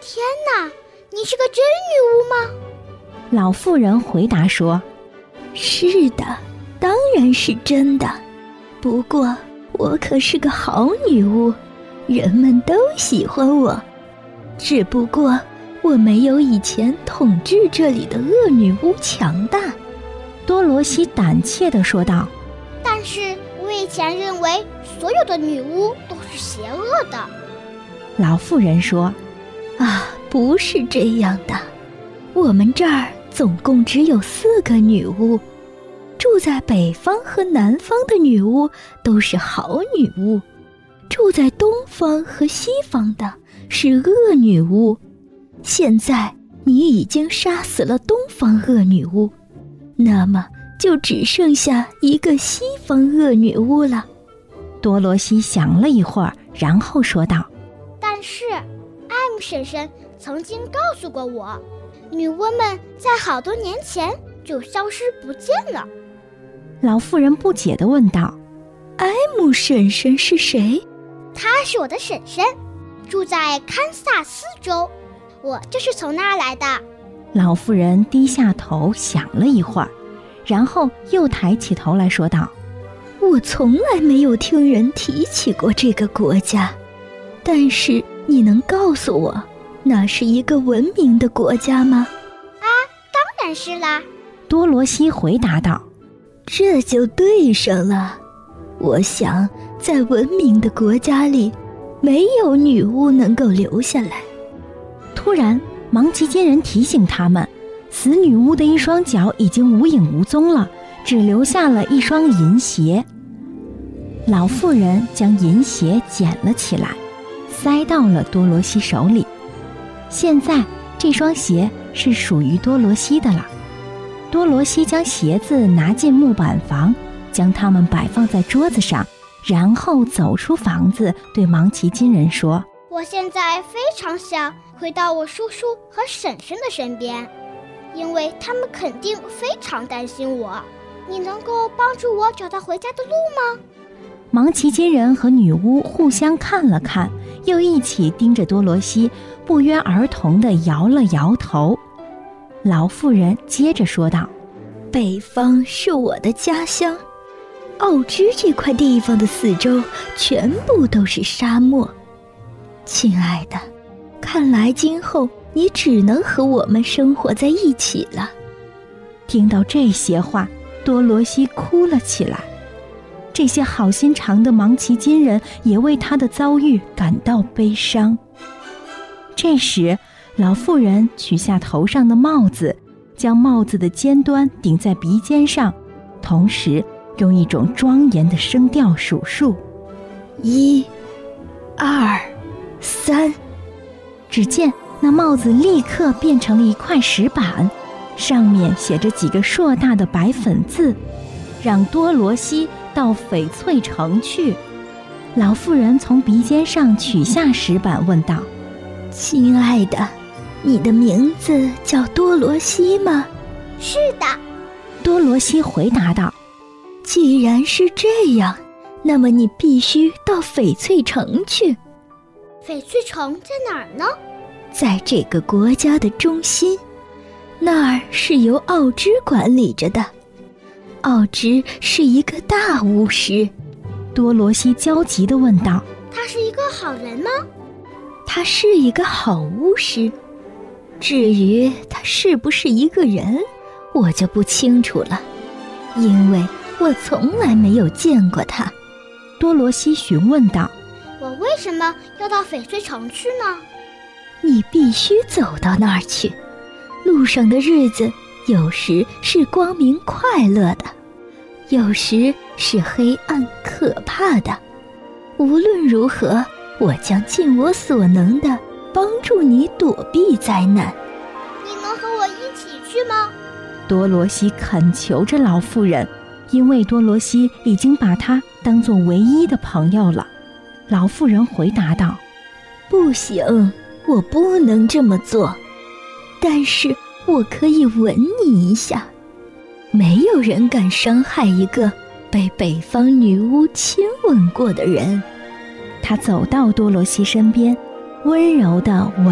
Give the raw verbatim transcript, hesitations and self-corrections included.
天哪，你是个真女巫吗？ 老妇人回答说： 是的，当然是真的。不过我可是个好女巫，人们都喜欢我。只不过我没有以前统治这里的恶女巫强大。 多罗西胆怯地说道： 但是我以前认为所有的女巫都是邪恶的。 老妇人说： 啊，不是这样的，我们这儿总共只有四个女巫，住在北方和南方的女巫都是好女巫，住在东方和西方的是恶女巫。现在你已经杀死了东方恶女巫，那么就只剩下一个西方恶女巫了。 多罗西想了一会儿，然后说道： 但是艾姆婶婶曾经告诉过我，女巫们在好多年前就消失不见了。 老妇人不解地问道： 艾姆婶婶是谁？ 她是我的婶婶，住在堪萨斯州，我就是从那儿来的。 老妇人低下头想了一会儿，然后又抬起头来说道： 我从来没有听人提起过这个国家，但是你能告诉我，那是一个文明的国家吗？ 啊，当然是啦。 多罗西回答道： 这就对上了。我想在文明的国家里，没有女巫能够留下来。 突然芒奇金人提醒他们，死女巫的一双脚已经无影无踪了，只留下了一双银鞋。老妇人将银鞋捡了起来，塞到了多罗西手里。现在这双鞋是属于多罗西的了。多罗西将鞋子拿进木板房，将它们摆放在桌子上，然后走出房子，对芒奇金人说： 我现在非常想回到我叔叔和婶婶的身边，因为他们肯定非常担心我。你能够帮助我找到回家的路吗？ 芒奇金人和女巫互相看了看，又一起盯着多罗西，不约而同地摇了摇头。老妇人接着说道： 北方是我的家乡，奥芝这块地方的四周全部都是沙漠。亲爱的，看来今后你只能和我们生活在一起了。 听到这些话，多罗西哭了起来。这些好心肠的芒奇金人也为他的遭遇感到悲伤。这时老妇人取下头上的帽子，将帽子的尖端顶在鼻尖上，同时用一种庄严的声调数数： 一、二、三。 只见那帽子立刻变成了一块石板，上面写着几个硕大的白粉字：让多罗西到翡翠城去。老妇人从鼻尖上取下石板，问道： 亲爱的，你的名字叫多罗西吗？ 是的。 多罗西回答道： 既然是这样，那么你必须到翡翠城去。 翡翠城在哪儿呢？ 在这个国家的中心，那儿是由奥芝管理着的。奥芝是一个大巫师。 多罗西焦急地问道： 他是一个好人吗？ 他是一个好巫师，至于他是不是一个人，我就不清楚了，因为我从来没有见过他。 多罗西询问道： 我为什么要到翡翠城去呢？ 你必须走到那儿去，路上的日子有时是光明快乐的，有时是黑暗可怕的。无论如何，我将尽我所能的帮助你躲避灾难。 你能和我一起去吗？ 多罗西恳求着老妇人，因为多罗西已经把她当作唯一的朋友了。老妇人回答道： 不行，我不能这么做，但是我可以吻你一下。没有人敢伤害一个被北方女巫亲吻过的人。他走到多罗西身边，温柔地吻